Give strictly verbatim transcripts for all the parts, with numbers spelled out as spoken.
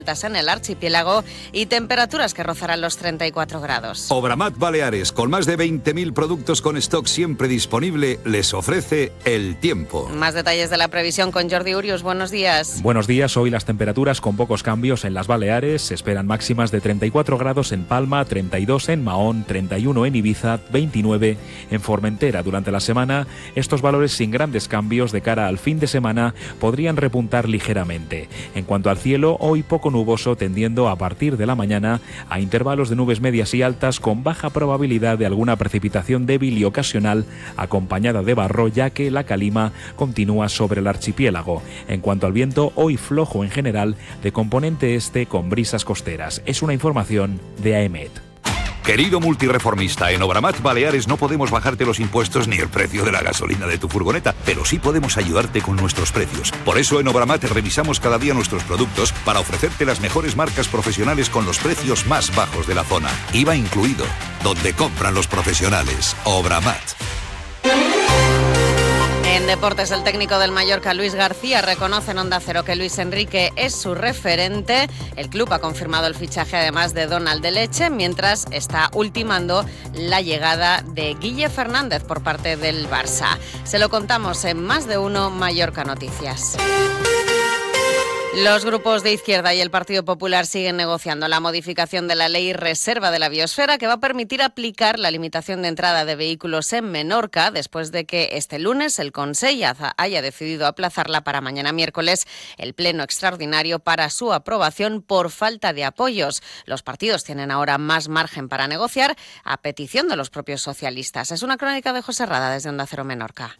en el archipiélago y temperaturas que rozarán los treinta y cuatro grados. Obramat Baleares, con más de veinte mil productos con stock siempre disponible, les ofrece el tiempo. Más detalles de la previsión con Jordi Urius. Buenos días. Buenos días. Hoy las temperaturas con pocos cambios en las Baleares. Se esperan máximas de treinta y cuatro grados en Palma, treinta y dos en Mahón, treinta y uno en Ibiza, veintinueve en Formentera. Durante la semana, estos valores sin grandes cambios de cara al fin de semana podrían repuntar ligeramente. En cuanto al cielo, hoy poco nuboso, tendiendo a partir de la mañana a intervalos de nubes medias y altas con baja probabilidad de alguna precipitación débil y ocasional acompañada de barro, ya que la calima continúa sobre el archipiélago. En cuanto al viento, hoy flojo en general, de componente este con brisas costeras. Es una información de AEMET. Querido multireformista, en Obramat Baleares no podemos bajarte los impuestos ni el precio de la gasolina de tu furgoneta, pero sí podemos ayudarte con nuestros precios. Por eso en Obramat revisamos cada día nuestros productos para ofrecerte las mejores marcas profesionales con los precios más bajos de la zona. I V A incluido, donde compran los profesionales. Obramat. En deportes, el técnico del Mallorca, Luis García, reconoce en Onda Cero que Luis Enrique es su referente. El club ha confirmado el fichaje además de Donald de Leche, mientras está ultimando la llegada de Guille Fernández por parte del Barça. Se lo contamos en Más de Uno Mallorca Noticias. Los grupos de izquierda y el Partido Popular siguen negociando la modificación de la Ley Reserva de la Biosfera, que va a permitir aplicar la limitación de entrada de vehículos en Menorca, después de que este lunes el Consell haya decidido aplazarla para mañana miércoles el pleno extraordinario para su aprobación por falta de apoyos. Los partidos tienen ahora más margen para negociar, a petición de los propios socialistas. Es una crónica de José Rada desde Onda Cero Menorca.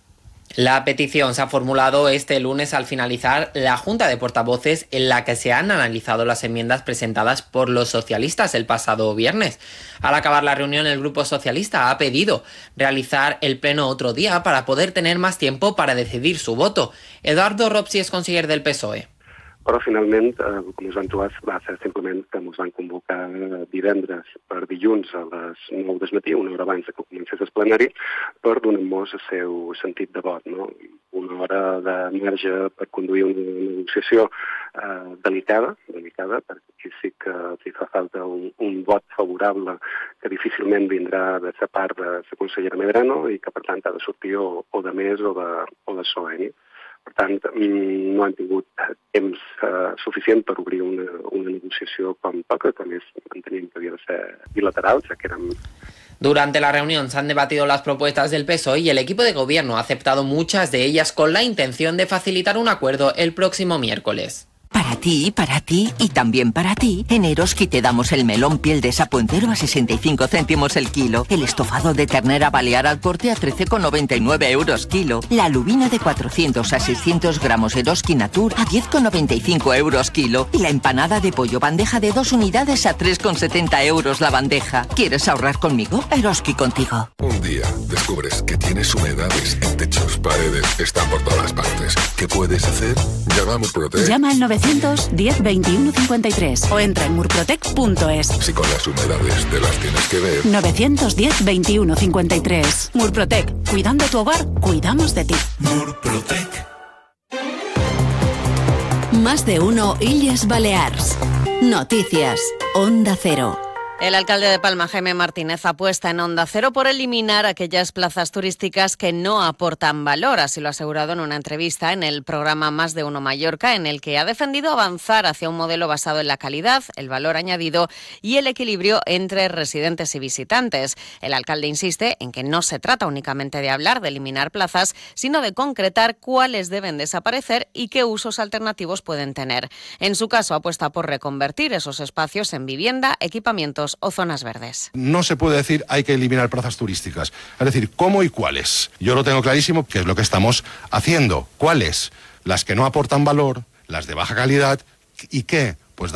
La petición se ha formulado este lunes al finalizar la Junta de Portavoces, en la que se han analizado las enmiendas presentadas por los socialistas el pasado viernes. Al acabar la reunión, el Grupo Socialista ha pedido realizar el pleno otro día para poder tener más tiempo para decidir su voto. Eduardo Ropsi és conseller del P S O E. Però finalment, eh, com ens van trobar, va ser simplement que ens van convocar divendres per dilluns a les nou del matí, una hora abans que comencés el plenari, per donar-nos el seu sentit de vot, no? Una hora de marge per conduir una negociació eh, delicada, delicada, perquè aquí sí que els fa falta un, un vot favorable que difícilment vindrà de la part de la consellera Medrano i que, per tant, ha de sortir o, o de més o de, o de P S O E. Per tant, no han tingut temps eh, suficient per obrir una, una negociació com toca, que més enteníem que havia de ser bilateral, ja que érem... Durante la reunión se han debatido las propuestas del P S O E y el equipo de gobierno ha aceptado muchas de ellas con la intención de facilitar un acuerdo el próximo miércoles. Para ti, para ti y también para ti, en Eroski te damos el melón piel de sapo entero a sesenta y cinco céntimos el kilo, el estofado de ternera balear al corte a trece con noventa y nueve euros kilo, la lubina de cuatrocientos a seiscientos gramos Eroski Natur a diez con noventa y cinco euros kilo y la empanada de pollo bandeja de dos unidades a tres con setenta euros la bandeja. ¿Quieres ahorrar conmigo? Eroski contigo. Un día descubres que tienes humedades en techos, paredes, están por todas partes. ¿Qué puedes hacer? Llama a Murprotec. Llama al novecientos diez veintiuno cincuenta y tres o entra en murprotec punto es. Si con las humedades te las tienes que ver. novecientos diez veintiuno cincuenta y tres. Murprotec. Cuidando tu hogar, cuidamos de ti. Murprotec. Más de uno Illes Balears. Noticias. Onda Cero. El alcalde de Palma, Jaime Martínez, apuesta en Onda Cero por eliminar aquellas plazas turísticas que no aportan valor. Así lo ha asegurado en una entrevista en el programa Más de Uno Mallorca, en el que ha defendido avanzar hacia un modelo basado en la calidad, el valor añadido y el equilibrio entre residentes y visitantes. El alcalde insiste en que no se trata únicamente de hablar de eliminar plazas, sino de concretar cuáles deben desaparecer y qué usos alternativos pueden tener. En su caso, apuesta por reconvertir esos espacios en vivienda, equipamientos o zonas verdes. No se puede decir hay que eliminar plazas turísticas. Es decir, ¿cómo y cuáles? Yo lo tengo clarísimo, que es lo que estamos haciendo. ¿Cuáles? Las que no aportan valor, las de baja calidad. ¿Y qué? Pues dando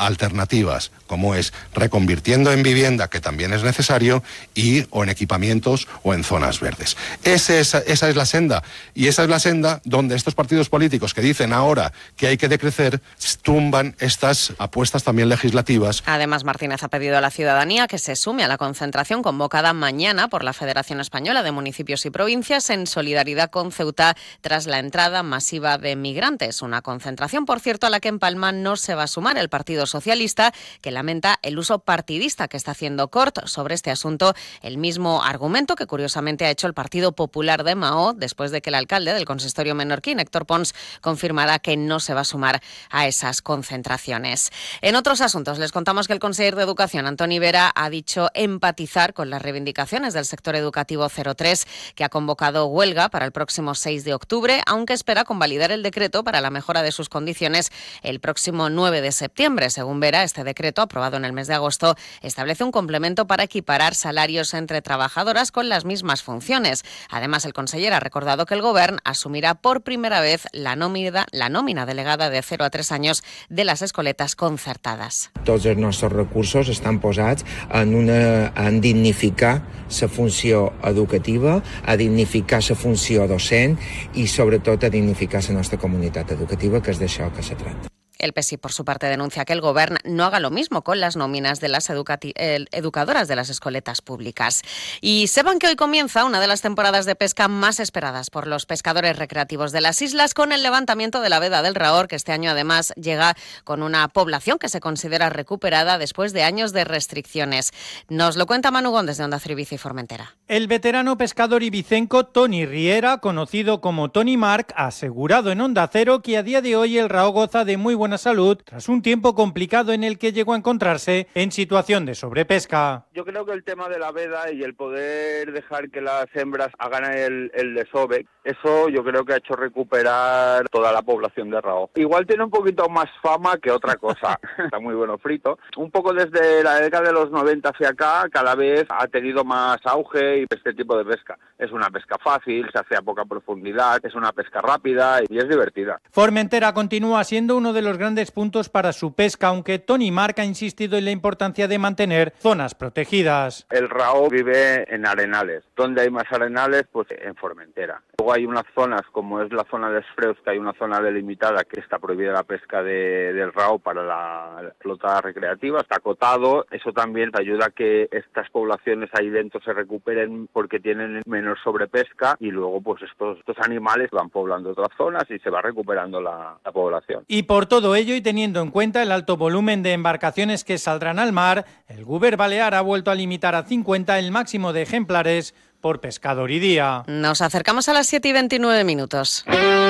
alternativas, como es reconvirtiendo en vivienda, que también es necesario, y o en equipamientos o en zonas verdes. Ese es, esa es la senda, y esa es la senda donde estos partidos políticos que dicen ahora que hay que decrecer, tumban estas apuestas también legislativas. Además, Martínez ha pedido a la ciudadanía que se sume a la concentración convocada mañana por la Federación Española de Municipios y Provincias en solidaridad con Ceuta tras la entrada masiva de migrantes. Una concentración, por cierto, a la que en Palma no se va a sumar el Partido Socialista, que lamenta el uso partidista que está haciendo Cort sobre este asunto, el mismo argumento que curiosamente ha hecho el Partido Popular de Mahó después de que el alcalde del consistorio menorquín, Héctor Pons, confirmará que no se va a sumar a esas concentraciones. En otros asuntos, les contamos que el consejero de Educación, Antoni Vera, ha dicho empatizar con las reivindicaciones del sector educativo cero tres, que ha convocado huelga para el próximo seis de octubre, aunque espera convalidar el decreto para la mejora de sus condiciones el próximo nueve de septiembre. Según Vera, este decreto, aprobado en el mes de agosto, establece un complemento para equiparar salarios entre trabajadoras con las mismas funciones. Además, el conseller ha recordado que el Govern asumirá por primera vez la nómina, la nómina delegada de cero a tres años de las escoletas concertadas. Tots els nostres recursos estan posats en, una, en dignificar la funció educativa, a dignificar la funció docent i sobretot a dignificar la nostra comunitat educativa, que és d'això que se trata. El P S I, por su parte, denuncia que el Govern no haga lo mismo con las nóminas de las educati- eh, educadoras de las escoletas públicas. Y sepan que hoy comienza una de las temporadas de pesca más esperadas por los pescadores recreativos de las islas, con el levantamiento de la veda del Rahor, que este año además llega con una población que se considera recuperada después de años de restricciones. Nos lo cuenta Manu Gómez desde Onda Cero Ibiza y Formentera. El veterano pescador ibicenco Toni Riera, conocido como Tony Mark, ha asegurado en Onda Cero que a día de hoy el Rahor goza de muy buena salud tras un tiempo complicado en el que llegó a encontrarse en situación de sobrepesca. Yo creo que el tema de la veda y el poder dejar que las hembras hagan el, el desove, eso yo creo que ha hecho recuperar toda la población de Rahor. Igual tiene un poquito más fama que otra cosa. Está muy bueno frito. Un poco desde la década de los noventa hacia acá, cada vez ha tenido más auge y este tipo de pesca. Es una pesca fácil, se hace a poca profundidad, es una pesca rápida y es divertida. Formentera continúa siendo uno de los grandes puntos para su pesca, aunque Tony Mark ha insistido en la importancia de mantener zonas protegidas. El Rahor vive en arenales. ¿Dónde hay más arenales? Pues en Formentera. Luego hay unas zonas, como es la zona de Esfreus, que hay una zona delimitada que está prohibida la pesca de, del Rahor para la flota recreativa, está acotado. Eso también ayuda a que estas poblaciones ahí dentro se recuperen porque tienen menor sobrepesca, y luego pues estos, estos animales van poblando otras zonas y se va recuperando la, la población. Y por todo ello, y teniendo en cuenta el alto volumen de embarcaciones que saldrán al mar, el Govern balear ha vuelto a limitar a cincuenta el máximo de ejemplares por pescador y día. Nos acercamos a las siete y veintinueve minutos.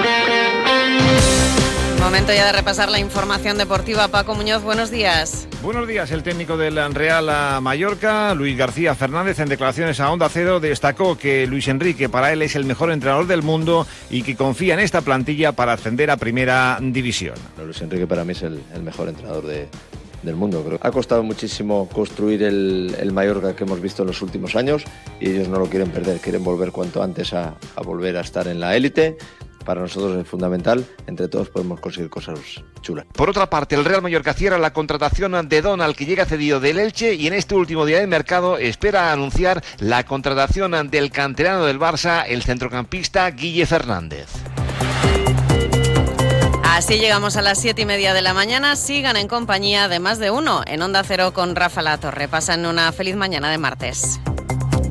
Momento ya de repasar la información deportiva. Paco Muñoz, buenos días. Buenos días. El técnico del Real Mallorca, Luis García Fernández, en declaraciones a Onda Cero, destacó que Luis Enrique para él es el mejor entrenador del mundo y que confía en esta plantilla para ascender a Primera División. Luis Enrique para mí es el, el mejor entrenador de, del mundo. Creo. Ha costado muchísimo construir el, el Mallorca que hemos visto en los últimos años y ellos no lo quieren perder, quieren volver cuanto antes a, a volver a estar en la élite. Para nosotros es fundamental, entre todos podemos conseguir cosas chulas. Por otra parte, el Real Mallorca cierra la contratación de Donald, que llega cedido del Elche, y en este último día de mercado espera anunciar la contratación del canterano del Barça, el centrocampista Guille Fernández. Así llegamos a las siete y media de la mañana. Sigan en compañía de Más de Uno en Onda Cero con Rafa Latorre. Pasen una feliz mañana de martes.